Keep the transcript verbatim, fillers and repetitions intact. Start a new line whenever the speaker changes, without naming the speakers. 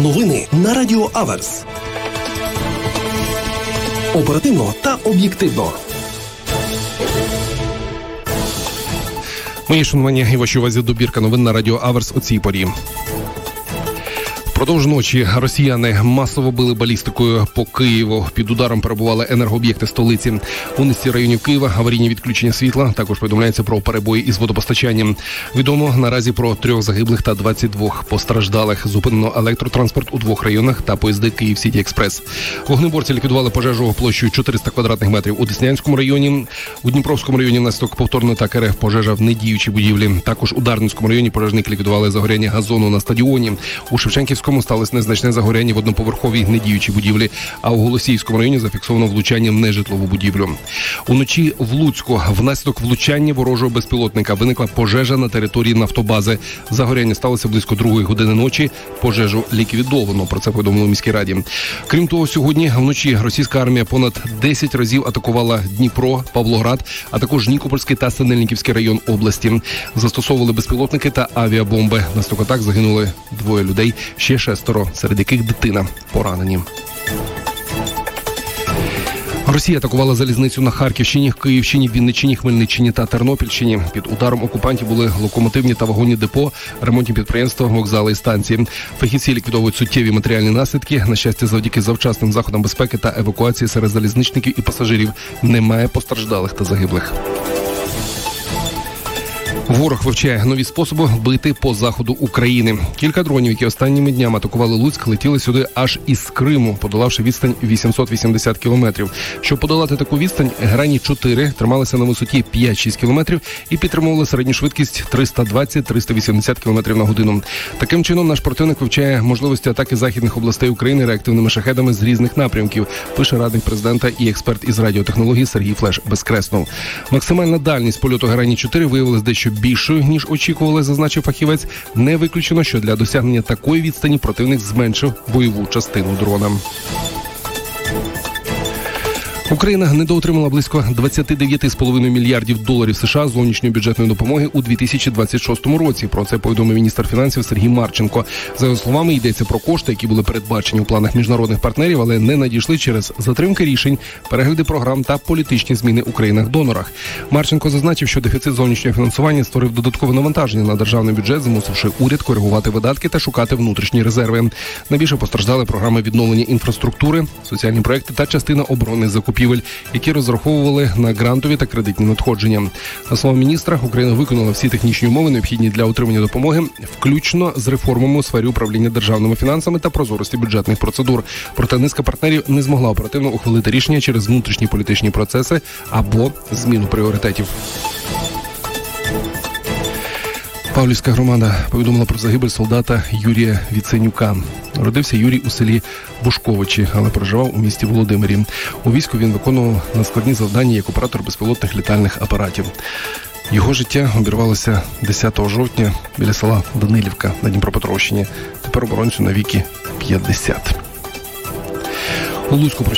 Новини на Радіо Аверс. Оперативно та об'єктивно.
Мої шанування і вашій увазі добірка новин на Радіо Аверс у цій порі. Впродовж ночі росіяни масово били балістикою по Києву. Під ударом перебували енергооб'єкти столиці. У низці районів Києва аварійні відключення світла. Також повідомляється про перебої із водопостачанням. Відомо наразі про трьох загиблих та двадцять двох постраждалих. Зупинено електротранспорт у двох районах та поїзди Київ-Сіті-Експрес. Вогнеборці ліквідували пожежу площею чотириста квадратних метрів у Деснянському районі. У Дніпровському районі внаслідок повторної атаки пожежа в недіючій будівлі. Також у Дарницькому районі пожежники ліквідували загоряння газону на стадіоні. У Шевченківському сталося незначне загоряння в одноповерховій недіючій будівлі, а у Голосіївському районі зафіксовано влучання в нежитлову будівлю. Уночі в Луцьку внаслідок влучання ворожого безпілотника виникла пожежа на території нафтобази. Загоряння сталося близько другої години ночі. Пожежу ліквідовано. Про це повідомили у міській раді. Крім того, сьогодні вночі російська армія понад десять разів атакувала Дніпро, Павлоград, а також Нікопольський та Синельниківський район області. Застосовували безпілотники та авіабомби. Внаслідок атак загинули двоє людей, ще шестеро, серед яких дитина, поранені. Росія атакувала залізницю на Харківщині, Київщині, Вінниччині, Хмельниччині та Тернопільщині. Під ударом окупантів були локомотивні та вагонні депо, ремонтні підприємства, вокзали і станції. Фахівці ліквідовують суттєві матеріальні наслідки. На щастя, завдяки завчасним заходам безпеки та евакуації серед залізничників і пасажирів немає постраждалих та загиблих. Ворог вивчає нові способи бити по заходу України. Кілька дронів, які останніми днями атакували Луцьк, летіли сюди аж із Криму, подолавши відстань вісімсот вісімдесят кілометрів. Щоб подолати таку відстань, Грані чотири трималися на висоті п'ять-шість кілометрів і підтримували середню швидкість триста двадцять - триста вісімдесят кілометрів на годину. Таким чином, наш противник вивчає можливості атаки західних областей України реактивними шахедами з різних напрямків, пише радник президента і експерт із радіотехнологій Сергій Флеш Безкреснов. Максимальна дальність польоту Грані чотири виявилась дещо більшою, ніж очікували, зазначив фахівець. Не виключено, що для досягнення такої відстані противник зменшив бойову частину дрона. Україна недоотримала близько двадцять дев'ять цілих п'ять десятих мільярдів доларів США зовнішньої бюджетної допомоги у дві тисячі двадцять шостому році. Про це повідомив міністр фінансів Сергій Марченко. За його словами, йдеться про кошти, які були передбачені у планах міжнародних партнерів, але не надійшли через затримки рішень, перегляди програм та політичні зміни у країнах-донорах. Марченко зазначив, що дефіцит зовнішнього фінансування створив додаткове навантаження на державний бюджет, змусивши уряд коригувати видатки та шукати внутрішні резерви. Найбільше постраждали програми відновлення інфраструктури, соціальні проекти та частина оборонних закупівель, які розраховували на грантові та кредитні надходження. На слово міністра, Україна виконала всі технічні умови, необхідні для отримання допомоги, включно з реформами у сфері управління державними фінансами та прозорості бюджетних процедур. Проте низка партнерів не змогла оперативно ухвалити рішення через внутрішні політичні процеси або зміну пріоритетів. Павлівська громада повідомила про загибель солдата Юрія Віценюка. Родився Юрій у селі Бушковичі, але проживав у місті Володимирі. У війську він виконував надскладні завдання як оператор безпілотних літальних апаратів. Його життя обірвалося десятого жовтня біля села Данилівка на Дніпропетровщині. Тепер оборонцю навіки п'ятдесят. У Луцьку